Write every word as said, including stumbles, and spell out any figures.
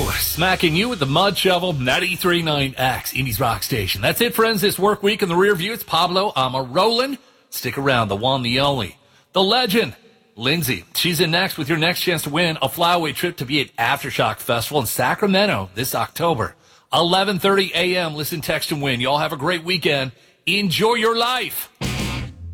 Woo! Smacking you with the mud shovel, ninety-three point nine X, Indies Rock Station. That's it, friends, this work week in the rear view. It's Pablo Amarolin. Stick around, the one, the only, the legend, Lindsay. She's in next with your next chance to win a flyaway trip to be at Aftershock Festival in Sacramento this October. eleven thirty a.m. Listen, text, and win. Y'all have a great weekend. Enjoy your life.